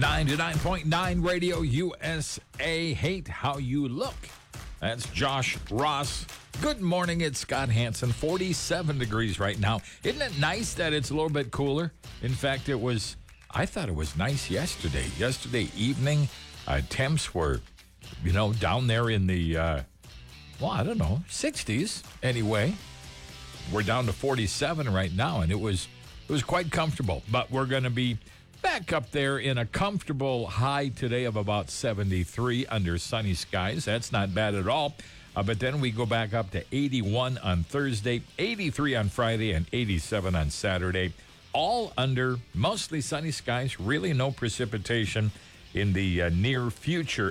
99.9 Radio USA. Hate how you look. That's Josh Ross. Good morning. It's Scott Hansen. 47 degrees right now. Isn't it nice that it's a little bit cooler? In fact, I thought it was nice yesterday. Yesterday evening, temps were, down there in the, 60s anyway. We're down to 47 right now, and it was quite comfortable. But we're going to be back up there in a comfortable high today of about 73 under sunny skies. That's not bad at all. But then we go back up to 81 on Thursday, 83 on Friday, and 87 on Saturday. All under mostly sunny skies, really no precipitation in the near future